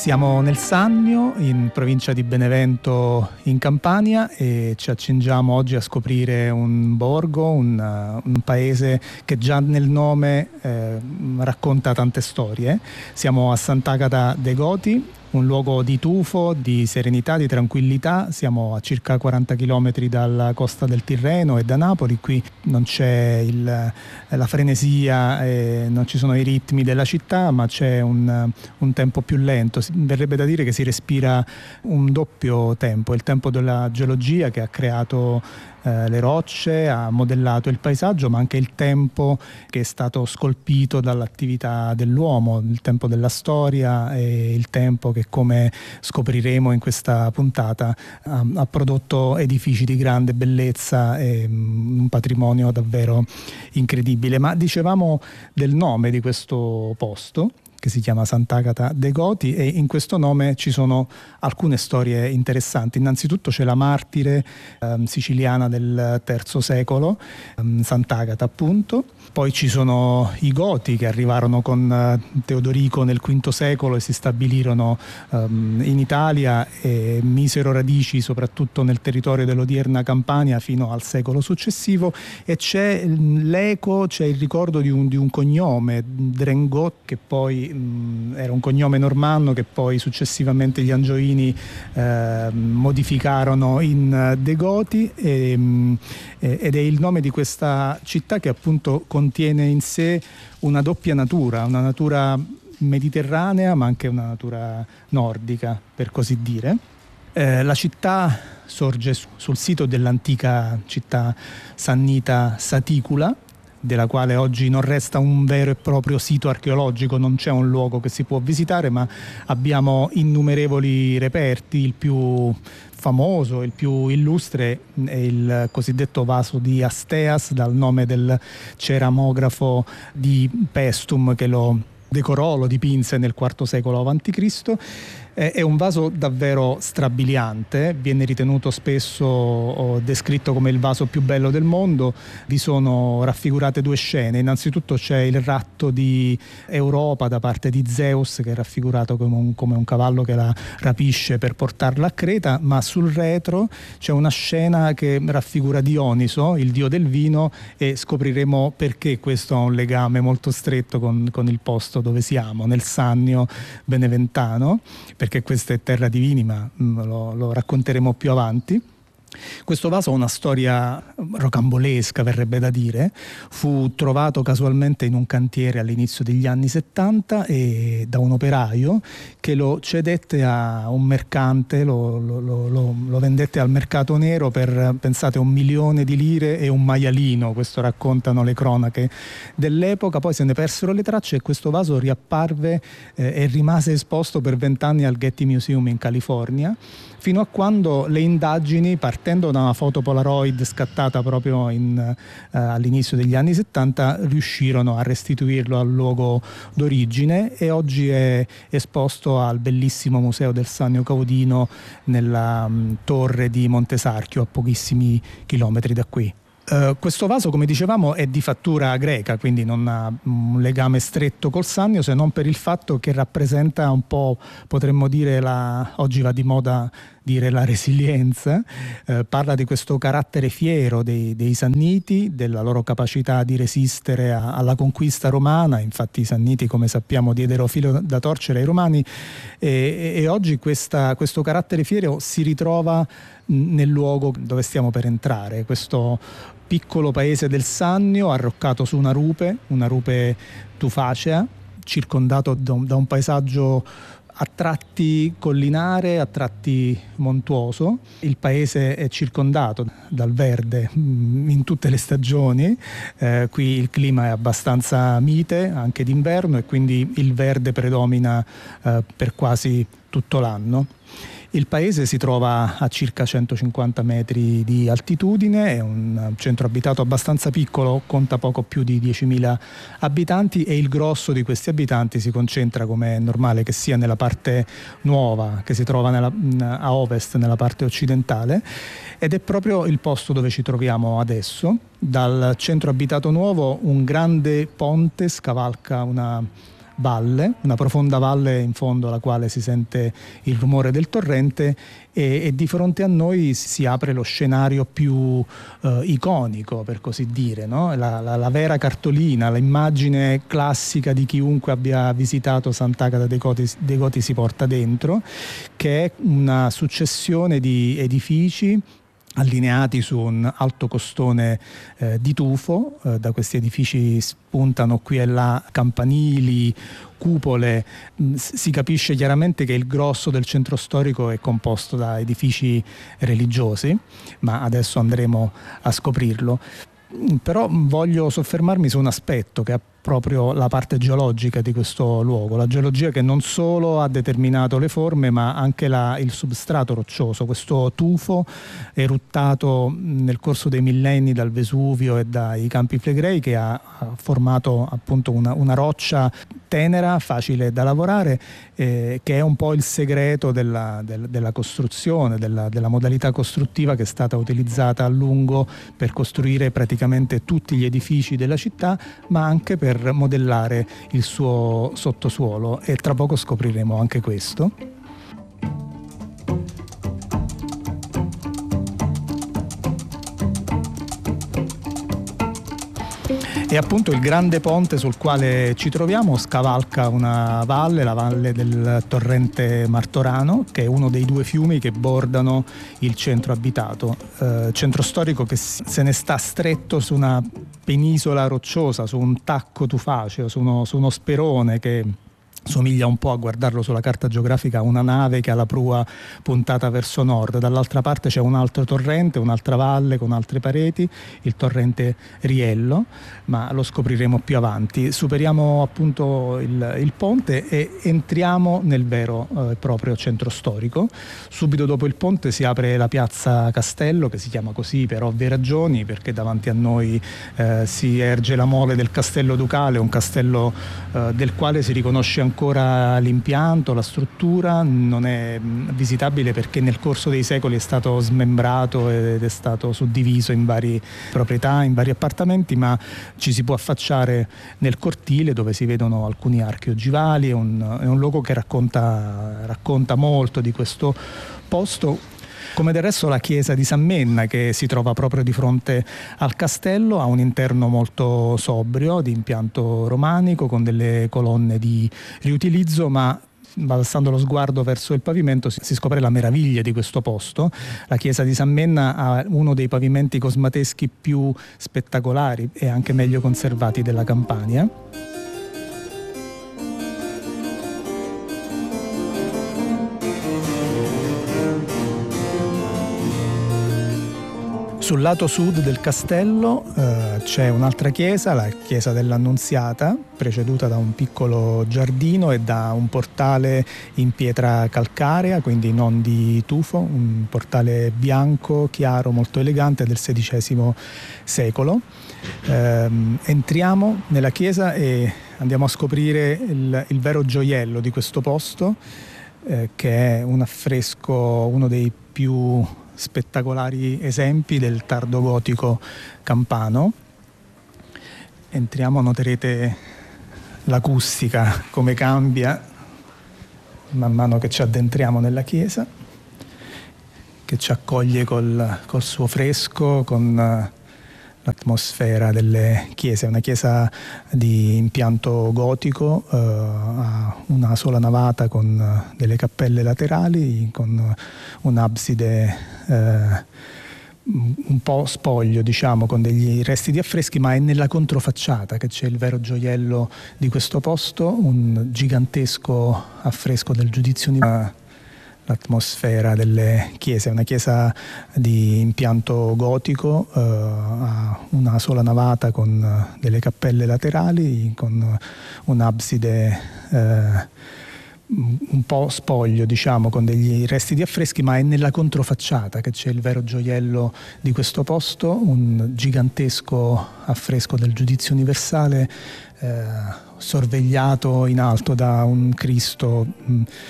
Siamo nel Sannio, in provincia di Benevento, in Campania, e ci accingiamo oggi a scoprire un borgo, un paese che già nel nome racconta tante storie. Siamo a Sant'Agata dei Goti, un luogo di tufo, di serenità, di tranquillità. Siamo a circa 40 km dalla costa del Tirreno e da Napoli. Qui non c'è la frenesia, non ci sono i ritmi della città, ma c'è un tempo più lento. Verrebbe da dire che si respira un doppio tempo, il tempo della geologia che ha creato le rocce, ha modellato il paesaggio, ma anche il tempo che è stato scolpito dall'attività dell'uomo, il tempo della storia e il tempo che, come scopriremo in questa puntata, ha prodotto edifici di grande bellezza e un patrimonio davvero incredibile. Ma dicevamo del nome di questo posto, che si chiama Sant'Agata dei Goti, e in questo nome ci sono alcune storie interessanti. Innanzitutto c'è la martire siciliana del III secolo, Sant'Agata appunto. Poi ci sono i Goti che arrivarono con Teodorico nel V secolo e si stabilirono in Italia e misero radici soprattutto nel territorio dell'odierna Campania fino al secolo successivo, e c'è l'eco, c'è il ricordo di un cognome, Drengot, che poi era un cognome normanno che poi successivamente gli Angioini modificarono in De Goti, ed è il nome di questa città che appunto contiene in sé una doppia natura, una natura mediterranea ma anche una natura nordica, per così dire. La città sorge sul sito dell'antica città sannita Saticula, della quale oggi non resta un vero e proprio sito archeologico, non c'è un luogo che si può visitare, ma abbiamo innumerevoli reperti. Il più famoso, il più illustre è il cosiddetto vaso di Asteas, dal nome del ceramografo di Paestum che lo decorò, lo dipinse nel IV secolo a.C. È un vaso davvero strabiliante, viene ritenuto spesso descritto come il vaso più bello del mondo. Vi sono raffigurate due scene. Innanzitutto c'è il ratto di Europa da parte di Zeus, che è raffigurato come un cavallo che la rapisce per portarla a Creta, ma sul retro c'è una scena che raffigura Dioniso, il dio del vino, e scopriremo perché questo ha un legame molto stretto con il posto dove siamo, nel Sannio beneventano, perché questa è terra di vini, ma lo racconteremo più avanti. Questo vaso ha una storia rocambolesca, verrebbe da dire. Fu trovato casualmente in un cantiere all'inizio degli anni 70 e da un operaio che lo cedette a un mercante, lo vendette al mercato nero per, pensate, 1 milione di lire e un maialino. Questo raccontano le cronache dell'epoca. Poi se ne persero le tracce e questo vaso riapparve e rimase esposto per 20 anni al Getty Museum in California, fino a quando le indagini, partendo da una foto Polaroid scattata proprio all'inizio degli anni 70, riuscirono a restituirlo al luogo d'origine, e oggi è esposto al bellissimo Museo del Sannio Caudino nella torre di Montesarchio, a pochissimi chilometri da qui. Questo vaso, come dicevamo, è di fattura greca, quindi non ha un legame stretto col Sannio, se non per il fatto che rappresenta un po', potremmo dire, oggi va di moda dire la resilienza. Parla di questo carattere fiero dei Sanniti, della loro capacità di resistere alla conquista romana. Infatti i Sanniti, come sappiamo, diedero filo da torcere ai Romani, e oggi questo carattere fiero si ritrova nel luogo dove stiamo per entrare, questo piccolo paese del Sannio arroccato su una rupe tufacea, circondato da un paesaggio a tratti collinare, a tratti montuoso. Il paese è circondato dal verde in tutte le stagioni. Qui il clima è abbastanza mite anche d'inverno, e quindi il verde predomina per quasi tutto l'anno. Il paese si trova a circa 150 metri di altitudine, è un centro abitato abbastanza piccolo, conta poco più di 10.000 abitanti, e il grosso di questi abitanti si concentra, come è normale che sia, nella parte nuova, che si trova a ovest, nella parte occidentale, ed è proprio il posto dove ci troviamo adesso. Dal centro abitato nuovo un grande ponte scavalca una valle, una profonda valle in fondo alla quale si sente il rumore del torrente e di fronte a noi si apre lo scenario più iconico, per così dire, no? La vera cartolina, l'immagine classica di chiunque abbia visitato Sant'Agata dei Goti si porta dentro, che è una successione di edifici allineati su un alto costone di tufo. Da questi edifici spuntano qui e là campanili, cupole. Si capisce chiaramente che il grosso del centro storico è composto da edifici religiosi, ma adesso andremo a scoprirlo. Però voglio soffermarmi su un aspetto che è proprio la parte geologica di questo luogo, la geologia che non solo ha determinato le forme ma anche il substrato roccioso, questo tufo eruttato nel corso dei millenni dal Vesuvio e dai Campi Flegrei, che ha formato appunto una roccia tenera, facile da lavorare, che è un po' il segreto della costruzione, della modalità costruttiva che è stata utilizzata a lungo per costruire praticamente tutti gli edifici della città, ma anche per modellare il suo sottosuolo, e tra poco scopriremo anche questo. E appunto il grande ponte sul quale ci troviamo scavalca una valle, la valle del torrente Martorano, che è uno dei due fiumi che bordano il centro abitato, centro storico che se ne sta stretto su una penisola rocciosa, su un tacco tufaceo, su uno sperone che somiglia un po', a guardarlo sulla carta geografica, a una nave che ha la prua puntata verso nord. Dall'altra parte c'è un altro torrente, un'altra valle con altre pareti, il torrente Riello, ma lo scopriremo più avanti. Superiamo appunto il ponte e entriamo nel vero e proprio centro storico. Subito dopo il ponte si apre la piazza Castello, che si chiama così per ovvie ragioni, perché davanti a noi si erge la mole del Castello Ducale, un castello del quale si riconosce ancora l'impianto, la struttura. Non è visitabile perché nel corso dei secoli è stato smembrato ed è stato suddiviso in varie proprietà, in vari appartamenti, ma ci si può affacciare nel cortile dove si vedono alcuni archi ogivali. È un luogo che racconta molto di questo posto, come del resto la chiesa di San Menna, che si trova proprio di fronte al castello. Ha un interno molto sobrio, di impianto romanico, con delle colonne di riutilizzo, ma alzando lo sguardo verso il pavimento si scopre la meraviglia di questo posto. La chiesa di San Menna ha uno dei pavimenti cosmateschi più spettacolari e anche meglio conservati della Campania. Sul lato sud del castello c'è un'altra chiesa, la chiesa dell'Annunziata, preceduta da un piccolo giardino e da un portale in pietra calcarea, quindi non di tufo, un portale bianco, chiaro, molto elegante, del XVI secolo. Entriamo nella chiesa e andiamo a scoprire il vero gioiello di questo posto, che è un affresco, uno dei più spettacolari esempi del tardo gotico campano. Entriamo, noterete l'acustica come cambia man mano che ci addentriamo nella chiesa, che ci accoglie col suo fresco, con l'atmosfera delle chiese. È una chiesa di impianto gotico, ha una sola navata con delle cappelle laterali, con un'abside un po' spoglio, diciamo, con degli resti di affreschi, ma è nella controfacciata che c'è il vero gioiello di questo posto, un gigantesco affresco del Giudizio universale. L'atmosfera delle chiese, è una chiesa di impianto gotico, ha una sola navata con delle cappelle laterali, con un'abside un po' spoglio, diciamo, con degli resti di affreschi, ma è nella controfacciata che c'è il vero gioiello di questo posto, un gigantesco affresco del Giudizio universale sorvegliato in alto da un Cristo